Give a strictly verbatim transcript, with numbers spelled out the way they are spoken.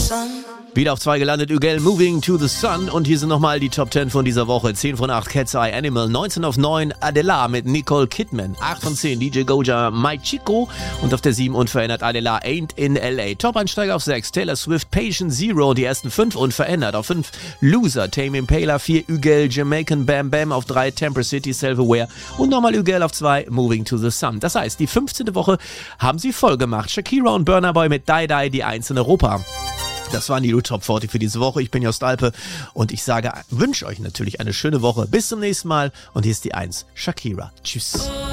Wieder auf zwei gelandet, Ügel, Moving to the Sun. Und hier sind nochmal die Top zehn von dieser Woche. zehn von acht, Cat's Eye, Animal. neunzehn auf neun, Adela mit Nicole Kidman. acht von zehn, D J Goja, My Chico. Und auf der sieben unverändert, Adela, Ain't in L A. Top-Einsteiger auf sechs, Taylor Swift, Patient Zero. Die ersten fünf unverändert. Auf fünf, Loser, Tame Impala. vier, Ügel, Jamaican Bam Bam. Auf drei, Temper City, Self-Aware. Und nochmal Ügel auf zwei, Moving to the Sun. Das heißt, die fünfzehnte Woche haben sie voll gemacht. Shakira und Burna Boy mit Die Die, die eins in Europa. Das waren die Top vierzig für diese Woche. Ich bin Jost Alpe und ich sage, wünsche euch natürlich eine schöne Woche. Bis zum nächsten Mal und hier ist die eins, Shakira. Tschüss.